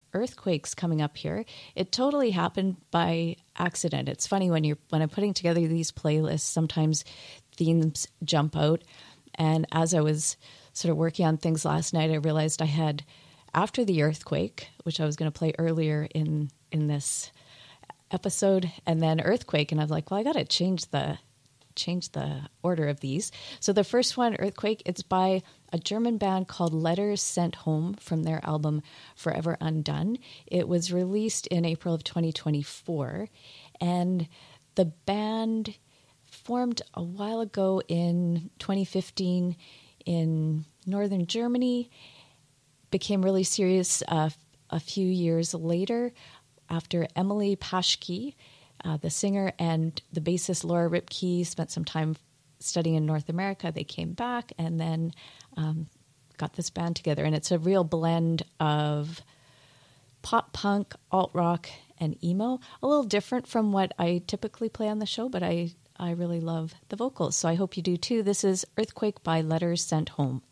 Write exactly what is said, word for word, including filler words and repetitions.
earthquakes coming up here. It totally happened by accident. It's funny when you're when I'm putting together these playlists, sometimes themes jump out. And as I was sort of working on things last night, I realized I had, after the earthquake, which I was going to play earlier in, in this episode, and then earthquake. And I was like, well, I got to change the change the order of these. So the first one, Earthquake, it's by a German band called Letters Sent Home from their album Forever Undone. It was released in April of twenty twenty-four. And the band formed a while ago in twenty fifteen in northern Germany, became really serious uh, a few years later after Emily Paschke, uh, the singer, and the bassist Laura Ripke spent some time studying in North America. They came back and then um, got this band together. And it's a real blend of pop punk, alt rock, and emo. A little different from what I typically play on the show, but I, I really love the vocals. So I hope you do too. This is Earthquake by Letters Sent Home.